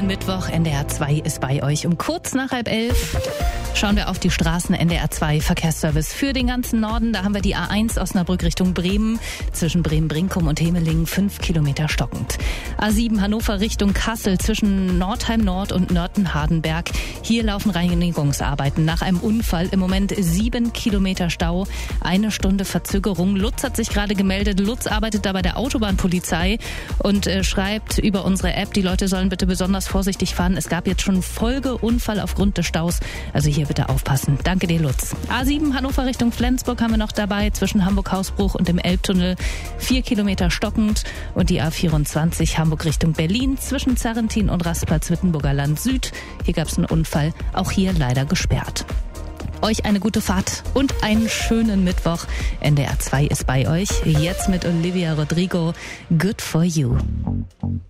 schönen Mittwoch. NDR 2 ist bei euch. Um kurz nach 10:30 schauen wir auf die Straßen. NDR 2 Verkehrsservice für den ganzen Norden. Da haben wir die A1 Osnabrück Richtung Bremen. Zwischen Bremen-Brinkum und Hemelingen 5 Kilometer stockend. A7 Hannover Richtung Kassel zwischen Nordheim Nord und Nörten-Hardenberg. Hier laufen Reinigungsarbeiten nach einem Unfall. Im Moment 7 Kilometer Stau. 1 Stunde Verzögerung. Lutz hat sich gerade gemeldet. Lutz arbeitet da bei der Autobahnpolizei und schreibt über unsere App, die Leute sollen bitte besonders vorsichtig fahren. Es gab jetzt schon Folgeunfall aufgrund des Staus. Also hier bitte aufpassen. Danke dir, Lutz. A7 Hannover Richtung Flensburg haben wir noch dabei. Zwischen Hamburg-Hausbruch und dem Elbtunnel 4 Kilometer stockend. Und die A24 Hamburg Richtung Berlin zwischen Zarrentin und Rastplatz Wittenburger Land Süd. Hier gab es einen Unfall. Auch hier leider gesperrt. Euch eine gute Fahrt und einen schönen Mittwoch. NDR 2 ist bei euch. Jetzt mit Olivia Rodrigo. Good for you.